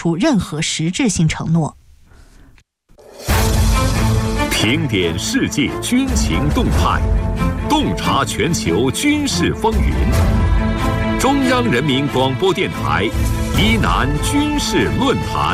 出任何实质性承诺。 评点世界军情动态，洞察全球军事风云。中央人民广播电台疑难军事论坛。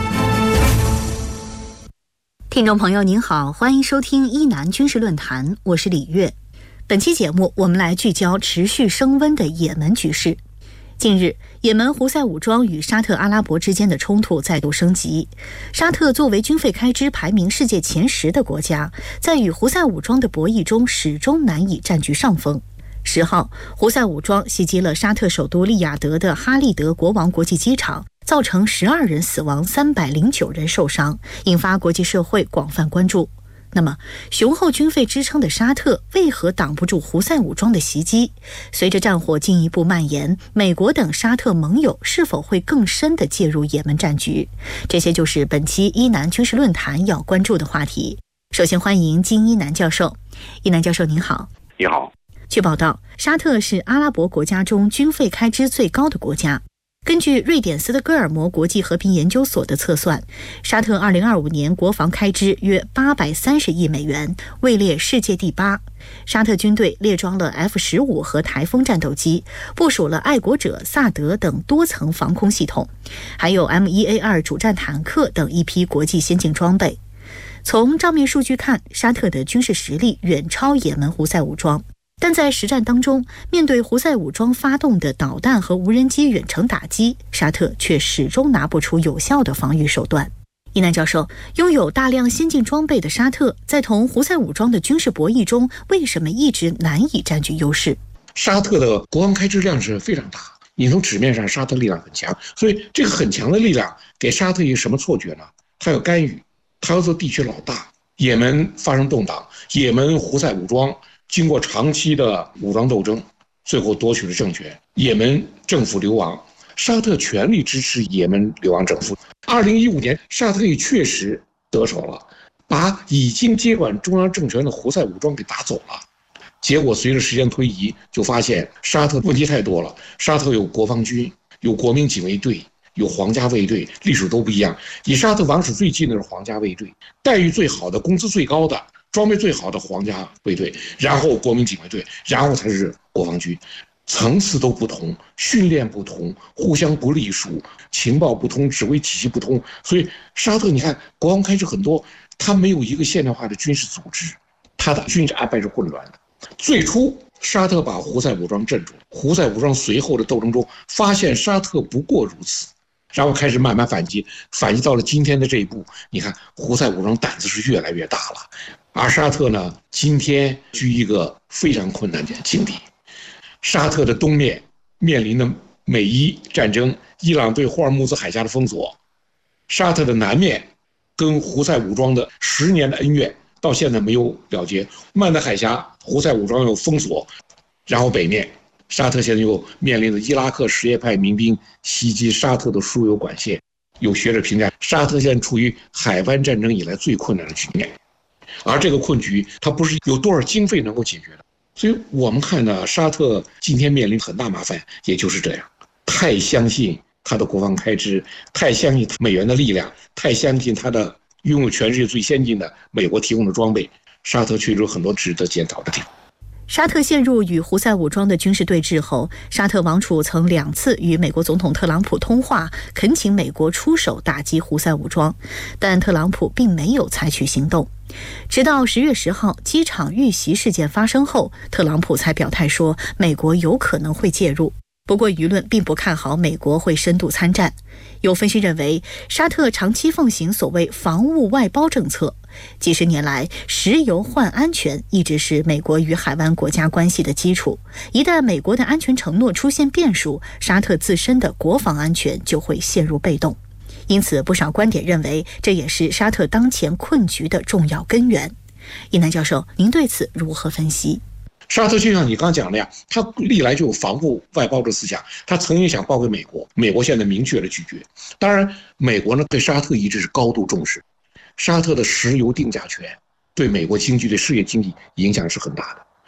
听众朋友您好，欢迎收听疑难军事论坛，我是李月。本期节目我们来聚焦持续升温的也门局势。近日，也门胡塞武装与沙特阿拉伯之间的冲突再度升级。沙特作为军费开支排名世界前10的国家，在与胡塞武装的博弈中始终难以占据上风。10号，胡塞武装袭击了沙特首都利雅得的哈利德国王国际机场，造成12人死亡，309人受伤，引发国际社会广泛关注。那么，雄厚军费支撑的沙特为何挡不住胡塞武装的袭击？随着战火进一步蔓延，美国等沙特盟友是否会更深地介入也门战局？这些就是本期疑难军事论坛要关注的话题。首先欢迎金一南教授。一南教授您好。 你好。 据报道，沙特是阿拉伯国家中军费开支最高的国家。根据瑞典斯德哥尔摩国际和平研究所的测算，沙特2025年国防开支约830亿美元，位列世界第8。沙特军队列装了 F-15和台风战斗机，部署了爱国者、萨德等多层防空系统，还有 M1A2 主战坦克等一批国际先进装备。从账面数据看，沙特的军事实力远超也门胡塞武装。但在实战当中，面对胡塞武装发动的导弹和无人机远程打击，沙特却始终拿不出有效的防御手段。一南教授，拥有大量先进装备的沙特，在同胡塞武装的军事博弈中，为什么一直难以占据优势？ 沙特的国防开支量是非常大，你从纸面上沙特力量很强，所以这个很强的力量给沙特一个什么错觉呢？他要干预，他要做地区老大。也门发生动荡，也门胡塞武装经过长期的武装斗争，最后夺取了政权，也门政府流亡，沙特全力支持也门流亡政府。2015年，沙特也确实得手了，把已经接管中央政权的胡塞武装给打走了。结果随着时间推移，就发现沙特问题太多了。沙特有国防军，有国民警卫队，有皇家卫队，隶属都不一样。以沙特王室最近的是皇家卫队，待遇最好的、工资最高的、装备最好的皇家卫队，然后国民警卫队，然后才是国防军，层次都不同，训练不同，互相不隶属，情报不同，指挥体系不同。所以沙特你看国防开支很多，它没有一个现代化的军事组织，它的军事安排是混乱的。最初沙特把胡塞武装镇住，胡塞武装随后的斗争中发现沙特不过如此，然后开始慢慢反击，反击到了今天的这一步。你看胡塞武装胆子是越来越大了，而沙特呢，今天居一个非常困难的境地。沙特的东面面临的美伊战争，伊朗对霍尔木兹海峡的封锁；沙特的南面跟胡塞武装的10年的恩怨到现在没有了结，曼德海峡胡塞武装有封锁，然后北面沙特现在又面临着伊拉克什叶派民兵袭击沙特的输油管线。有学者评价，沙特现在处于海湾战争以来最困难的局面，而这个困局它不是有多少经费能够解决的。所以我们看呢，沙特今天面临很大麻烦，也就是这样，太相信他的国防开支，太相信美元的力量，太相信他的拥有全世界最先进的美国提供的装备，沙特确实有很多值得检讨的地方。 沙特陷入与胡塞武装的军事对峙后，沙特王储曾2次与美国总统特朗普通话，恳请美国出手打击胡塞武装，但特朗普并没有采取行动。直到10月10号机场遇袭事件发生后，特朗普才表态说美国有可能会介入。不过舆论并不看好美国会深度参战。有分析认为，沙特长期奉行所谓防务外包政策，几十年来石油换安全一直是美国与海湾国家关系的基础。一旦美国的安全承诺出现变数，沙特自身的国防安全就会陷入被动。因此不少观点认为，这也是沙特当前困局的重要根源。一南教授，您对此如何分析？ 沙特就像你刚讲的呀，他历来就有防务外包的思想，他曾经想包给美国，美国现在明确的拒绝。当然美国呢对沙特一直是高度重视，沙特的石油定价权对美国经济对世界经济影响是很大的。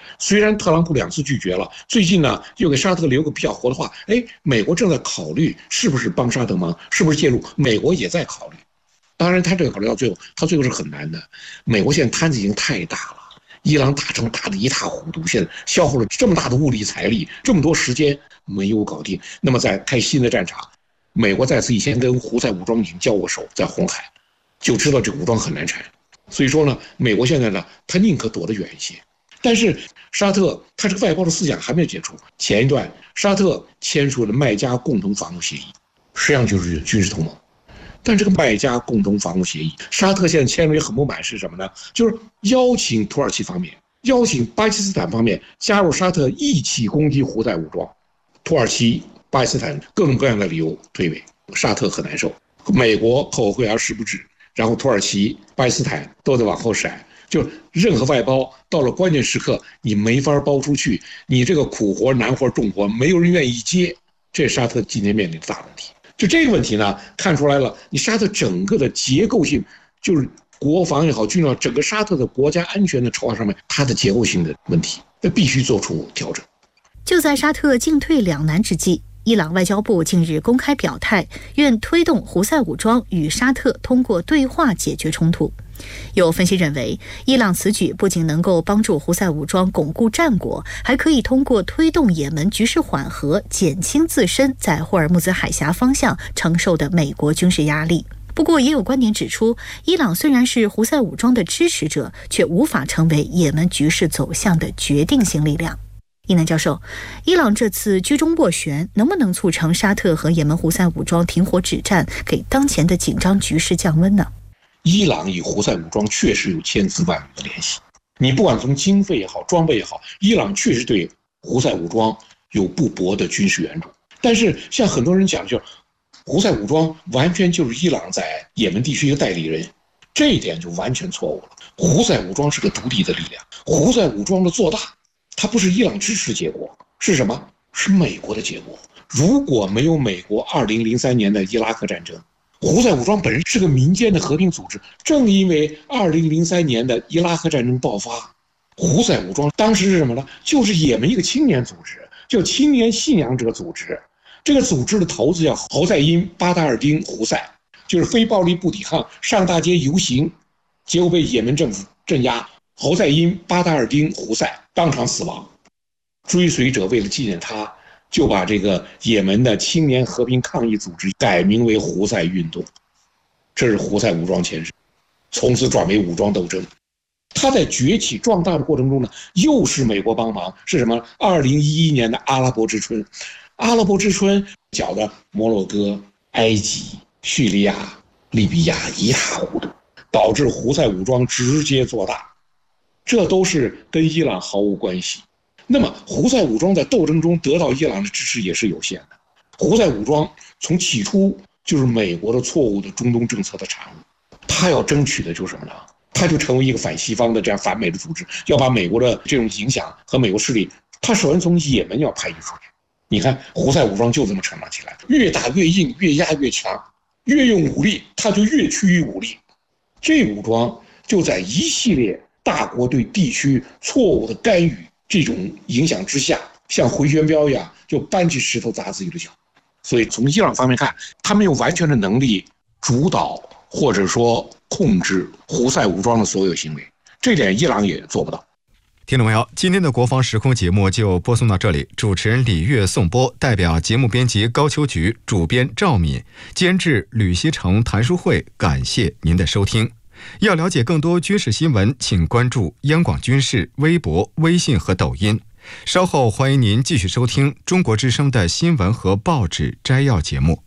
虽然特朗普2次拒绝了，最近呢又给沙特留个比较活的话，美国正在考虑是不是帮沙特忙，是不是介入，美国也在考虑。当然，他这个考虑到最后，他最后是很难的。美国现在摊子已经太大了，伊朗打仗打得一塌糊涂，现在消耗了这么大的物力财力，这么多时间没有搞定。那么在开新的战场，美国在此以前跟胡塞武装已经交过手，在红海就知道这个武装很难缠。所以说呢，美国现在呢，他宁可躲得远一些。但是沙特他这个外包的思想还没有解除。前一段沙特签署了麦加共同防务协议，实际上就是军事同盟。但这个麦加共同防务协议，沙特现在签了也很不满，是什么呢？就是邀请土耳其方面、邀请巴基斯坦方面加入沙特一起攻击胡塞武装。土耳其、巴基斯坦各种各样的理由推诿，沙特很难受。美国后会而事不至，然后土耳其、巴基斯坦都在往后闪。就任何外包到了关键时刻，你没法包出去，你这个苦活、难活、重活，没有人愿意接，这是沙特今天面临的大问题。就这个问题呢，看出来了，你沙特整个的结构性，就是国防也好，军事，整个沙特的国家安全的筹划上面，它的结构性的问题，这必须做出调整。 就在沙特进退两难之际，伊朗外交部近日公开表态，愿推动胡塞武装与沙特通过对话解决冲突。有分析认为，伊朗此举不仅能够帮助胡塞武装巩固战果，还可以通过推动也门局势缓和，减轻自身在霍尔木兹海峡方向承受的美国军事压力。不过，也有观点指出，伊朗虽然是胡塞武装的支持者，却无法成为也门局势走向的决定性力量。伊南教授，伊朗这次居中斡旋，能不能促成沙特和也门胡塞武装停火止战，给当前的紧张局势降温呢？ 伊朗与胡塞武装确实有千丝万缕的联系，你不管从经费也好，装备也好，伊朗确实对胡塞武装有不薄的军事援助。但是像很多人讲，就是胡塞武装完全就是伊朗在也门地区一个代理人，这一点就完全错误了。胡塞武装是个独立的力量，胡塞武装的做大，它不是伊朗支持结果，是什么？是美国的结果。如果没有美国2003年的伊拉克战争，胡塞武装本身是个民间的和平组织，正因为2003年的伊拉克战争爆发，胡塞武装当时是什么呢？就是也门一个青年组织，叫青年信仰者组织。这个组织的头子叫侯赛因·巴达尔丁·胡塞，就是非暴力不抵抗，上大街游行，结果被也门政府镇压。侯赛因·巴达尔丁·胡塞当场死亡，追随者为了纪念他，就把这个也门的青年和平抗议组织改名为胡塞运动，这是胡塞武装前身，从此转为武装斗争。他在崛起壮大的过程中呢，又是美国帮忙，是什么？2011年的阿拉伯之春，阿拉伯之春搅得摩洛哥、埃及、叙利亚、利比亚一塌糊涂，导致胡塞武装直接做大，这都是跟伊朗毫无关系。那么胡塞武装在斗争中得到伊朗的支持也是有限的。胡塞武装从起初就是美国的错误的中东政策的产物，他要争取的就是什么呢？他就成为一个反西方的这样反美的组织，要把美国的这种影响和美国势力，他首先从也门要排除出去。你看胡塞武装就这么成长起来，越打越硬，越压越强，越用武力他就越趋于武力。这武装就在一系列大国对地区错误的干预这种影响之下，像回旋镖一样，就搬起石头砸自己的脚。所以从伊朗方面看，他没有完全的能力主导或者说控制胡塞武装的所有行为，这点伊朗也做不到。 听众朋友，今天的国防时空节目就播送到这里，主持人李月颂播，代表节目编辑高秋菊，主编赵敏，监制吕锡成、谭淑慧，感谢您的收听。要了解更多军事新闻，请关注央广军事微博、微信和抖音。稍后欢迎您继续收听中国之声的新闻和报纸摘要节目。